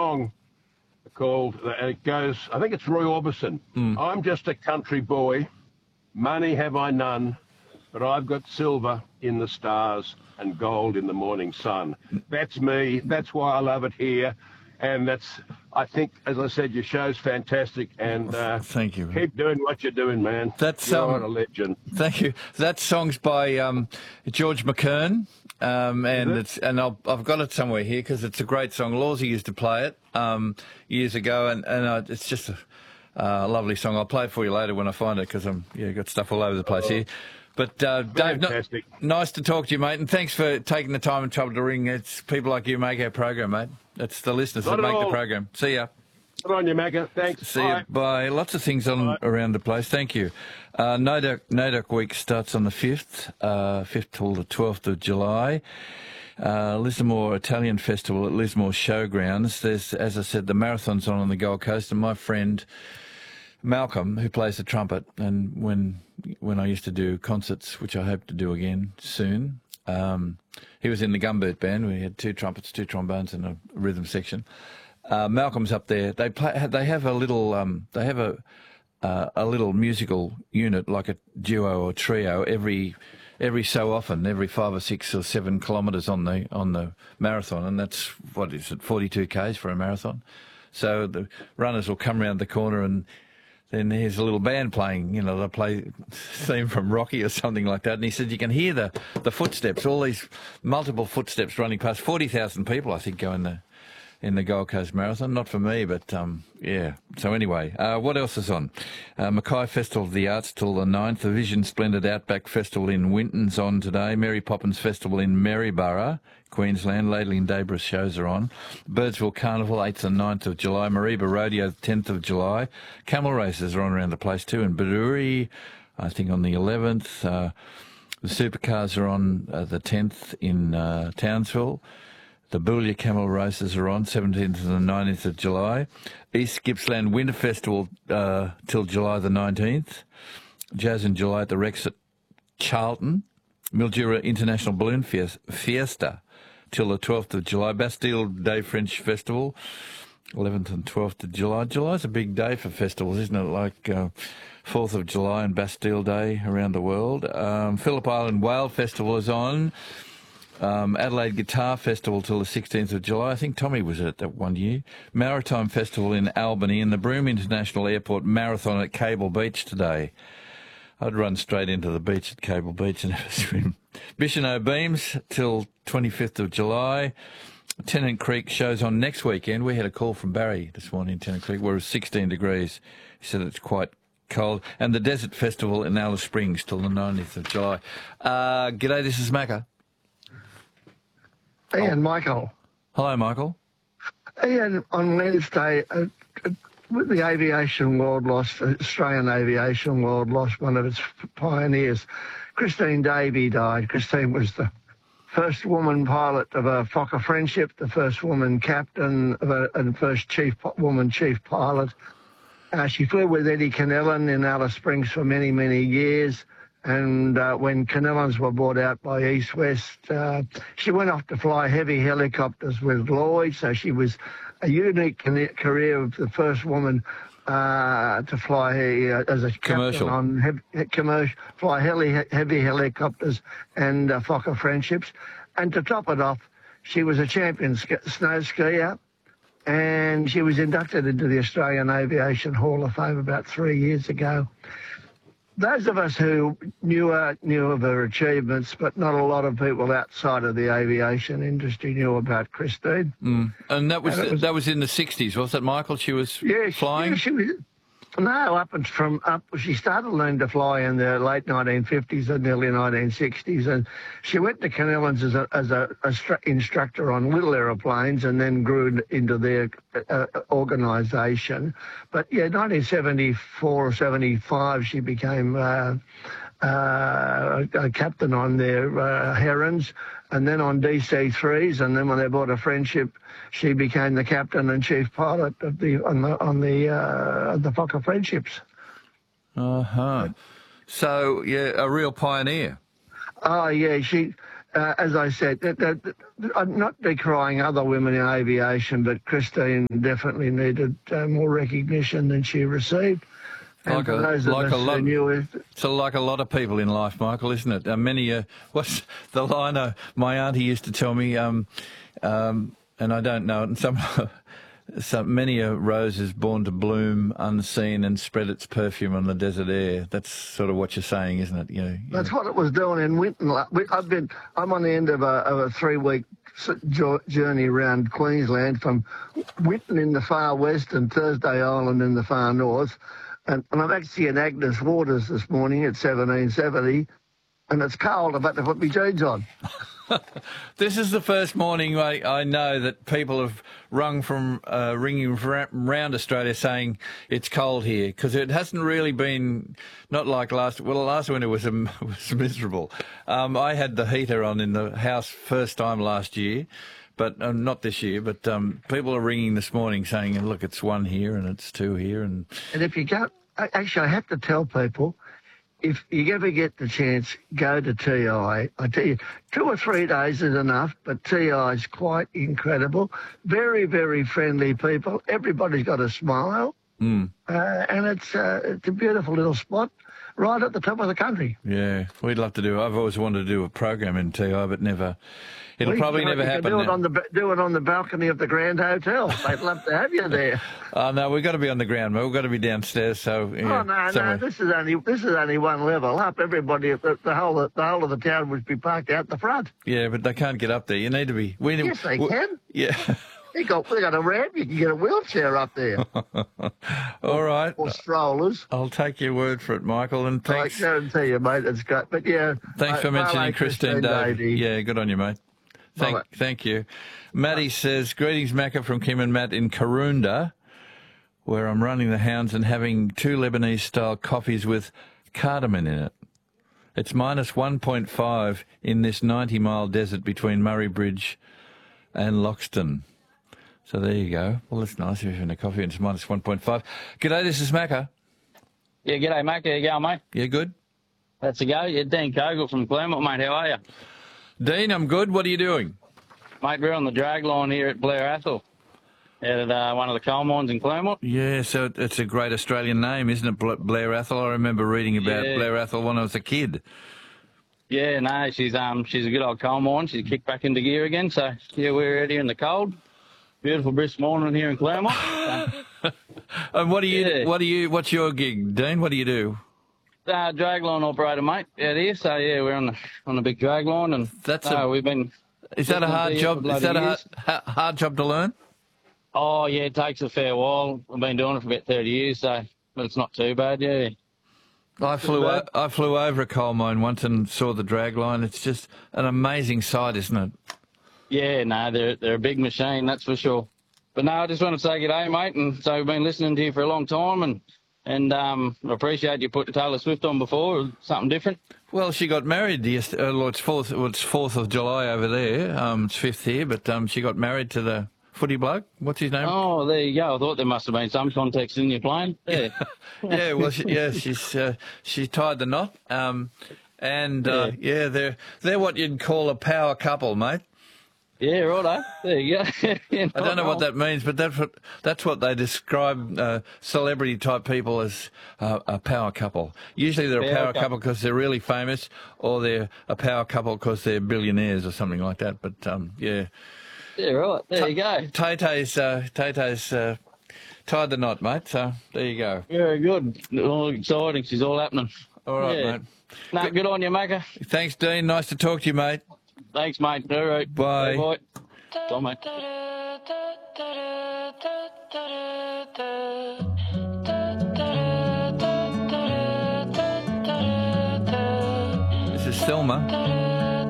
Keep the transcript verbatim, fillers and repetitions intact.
song called, and it goes, I think it's Roy Orbison. Mm. I'm just a country boy, money have I none, but I've got silver in the stars and gold in the morning sun. That's me. That's why I love it here. And that's, I think, as I said, your show's fantastic. And uh, thank you. Keep doing what you're doing, man. That's you're um, a legend. Thank you. That song's by um, George McKern. Um, and it? it's and I'll, I've got it somewhere here because it's a great song. Lawsy used to play it um, years ago, and, and uh, it's just a uh, lovely song. I'll play it for you later when I find it because I'm yeah got stuff all over the place oh. here. But uh, Dave, no, nice to talk to you, mate, and thanks for taking the time and trouble to ring. It's people like you make our program, mate. It's the listeners Not that make all. the program. See ya. Good on you, Macca. Thanks. See Bye. you. Bye. Lots of things on Bye. around the place. Thank you. Uh, NODUC, NODUC week starts on the fifth, uh, fifth till the twelfth of July. Uh, Lismore Italian Festival at Lismore Showgrounds. There's, as I said, the marathon's on on the Gold Coast, and my friend Malcolm, who plays the trumpet, and when when I used to do concerts, which I hope to do again soon, um, he was in the Gumboot band. We had two trumpets, two trombones, and a rhythm section. Uh, Malcolm's up there. They play. They have a little. Um, they have a uh, a little musical unit, like a duo or trio, every every so often, every five or six or seven kilometres on the on the marathon, and that's what is it, forty-two k's for a marathon. So the runners will come round the corner, and then there's a little band playing. You know, they play theme from Rocky or something like that. And he said you can hear the the footsteps, all these multiple footsteps running past. Forty thousand people, I think, go in the. in the Gold Coast Marathon. Not for me, but um, yeah. So anyway, uh, what else is on? Uh, Mackay Festival of the Arts till the ninth. The Vision Splendid Outback Festival in Winton's on today. Mary Poppins Festival in Maryborough, Queensland. Laidley and Debra shows are on. Birdsville Carnival, eighth and ninth of July. Mareeba Rodeo, tenth of July. Camel races are on around the place too. In Baduri, I think on the eleventh. Uh, the supercars are on uh, the tenth in uh, Townsville. The Boulia Camel races are on, seventeenth and the nineteenth of July. East Gippsland Winter Festival uh, till July the nineteenth. Jazz in July at the Rex at Charlton. Mildura International Balloon Fiesta till the twelfth of July. Bastille Day French Festival, eleventh and twelfth of July. July's a big day for festivals, isn't it? Like uh, fourth of July and Bastille Day around the world. Um, Phillip Island Whale Festival is on. Um, Adelaide Guitar Festival till the sixteenth of July. I think Tommy was at that one year. Maritime Festival in Albany, and the Broome International Airport Marathon at Cable Beach today. I'd run straight into the beach at Cable Beach and have a swim. Bicheno Beams till twenty-fifth of July. Tennant Creek shows on next weekend. We had a call from Barry this morning in Tennant Creek where it was sixteen degrees. He said it's quite cold. And the Desert Festival in Alice Springs till the nineteenth of July. Uh, g'day, this is Macca. Ian, oh. Michael. Hello, Michael. Ian, on Wednesday, uh, uh, the aviation world lost, uh, Australian aviation world lost one of its pioneers. Christine Davey died. Christine was the first woman pilot of a Fokker Friendship, the first woman captain of a, and first chief woman chief pilot. Uh, she flew with Eddie Kennellan in Alice Springs for many, many years. And uh, when Kennellans were bought out by East West, uh, she went off to fly heavy helicopters with Lloyd. So she was a unique career of the first woman uh, to fly uh, as a commercial. captain on heavy, commercial, fly heli, heavy helicopters and uh, Fokker Friendships. And to top it off, she was a champion sk- snow skier. And she was inducted into the Australian Aviation Hall of Fame about three years ago. Those of us who knew her, knew of her achievements, but not a lot of people outside of the aviation industry knew about Christine. Mm. And that was, and was that was in the sixties, was it, Michael? She was yeah, flying? Yeah, she was. No, up and from up. She started learning to fly in the late nineteen fifties and early nineteen sixties, and she went to Kennellans as a as a, a stru- instructor on little aeroplanes, and then grew into their uh, organisation. But yeah, nineteen seventy-four or seventy-five, she became uh, uh, a captain on their uh, Herons, and then on D C threes, and then when they bought a Friendship, she became the captain and chief pilot of the on the on the uh, the Fokker Friendships. Uh huh. So yeah, a real pioneer. Oh yeah, she uh, as I said, that, that, that, I'm not decrying other women in aviation, but Christine definitely needed uh, more recognition than she received. And Like for a, those of like us a lot, who knew it, so like a lot of people in life, Michael, isn't it? Uh, many, uh, what's the line uh, my auntie used to tell me, um, um, and I don't know it, and some, some many a rose is born to bloom unseen and spread its perfume on the desert air. That's sort of what you're saying, isn't it? You know, you that's know. what it was doing in Winton. I've been, I'm on the end of a, of a three-week journey around Queensland from Winton in the far west and Thursday Island in the far north. And, and I'm actually in Agnes Waters this morning at seventeen seventy, and it's cold. I'm about to put my jeans on. This is the first morning I, I know that people have rung from uh, ringing from around Australia saying it's cold here, because it hasn't really been, not like last. Well, last winter was um, was miserable. Um, I had the heater on in the house first time last year. But uh, not this year, but um, people are ringing this morning saying, look, it's one here and it's two here. And And if you go, actually, I have to tell people, if you ever get the chance, go to T I. I tell you, two or three days is enough, but T I is quite incredible. Very, very friendly people. Everybody's got a smile. Mm. Uh, and it's, uh, it's a beautiful little spot right at the top of the country. Yeah, we'd love to do. I've always wanted to do a program in T I, but never. It'll Well, probably you can, never you happen. can do it now. on the do it on the balcony of the Grand Hotel. They'd love to have you there. Oh no, we've got to be on the ground, mate. We've got to be downstairs. So yeah, Oh no, somewhere. no! This is only this is only one level up. Everybody, the, the whole the whole of the town would be parked out the front. Yeah, but they can't get up there. You need to be. We, Yes, they we, can. Yeah. They got they got a ramp. You can get a wheelchair up there. All right. Or strollers. I'll take your word for it, Michael. And I thanks. guarantee you, mate, it's great. But yeah, Thanks uh, for mentioning Barlow, Christine Davey. Yeah, good on you, mate. Thank, Bye-bye. thank you. Maddie says, greetings, Macca, from Kim and Matt in Karoonda, where I'm running the hounds and having two Lebanese-style coffees with cardamom in it. It's minus one point five in this ninety-mile desert between Murray Bridge and Loxton. So there you go. Well, that's nice if you're having a coffee and it's minus one point five. G'day, this is Macca. Yeah, g'day, mate. How you going, mate? Yeah, good? That's a go. Yeah, Dean Kogel from Claremont, mate. How are you? Dean, I'm good. What are you doing? Mate, we're on the drag line here at Blair Athol, out at uh, one of the coal mines in Claremont. Yeah, so it's a great Australian name, isn't it, Bla- Blair Athol? I remember reading about Yeah. Blair Athol when I was a kid. Yeah, no, she's um she's a good old coal mine. She's kicked back into gear again. So, yeah, we're out here in the cold. Beautiful brisk morning here in Claremont. So, And what do you? Yeah. What do you? What's your gig, Dean? What do you do? uh, drag line operator, mate, out here. So, yeah, we're on the on the big drag line. And That's uh, a- we've been... Is that a Definitely hard for job? Is bloody that a hard, years. ha- hard job to learn? Oh, yeah, it takes a fair while. I've been doing it for about thirty years, so... But it's not too bad, yeah. I flew. bad. O- I flew over a coal mine once and saw the drag line. It's just an amazing sight, isn't it? Yeah, no, they're they're a big machine, that's for sure. But no, I just want to say g'day, mate. And so we've been listening to you for a long time, and and um, I appreciate you putting Taylor Swift on before, something different. Well, she got married yesterday. Uh, well, it's fourth. Well, it's fourth of July over there. Um, it's fifth here, but um, she got married to the footy bloke. What's his name? Oh, there you go. I thought there must have been some context in your plane. Yeah, Yeah, well, she, yeah, she's uh, she tied the knot. Um, and uh, yeah, they're they're what you'd call a power couple, mate. yeah, righto. There you go. I don't know what that means, but that's what that's what they describe uh, celebrity type people as uh, a power couple. Usually they're a Power power couple. couple because they're really famous, or they're a power couple because they're billionaires or something like that. But um, yeah, Yeah, right. There you go. Tay-Tay's uh, Tay-Tay's uh, tied the knot, mate. So there you go. Very good. All exciting. She's all happening. All right, Yeah. mate. No, good on you, Macca. Thanks, Dean. Nice to talk to you, mate. Thanks, mate. All right. Bye. Bye. Bye, mate. This is Selma.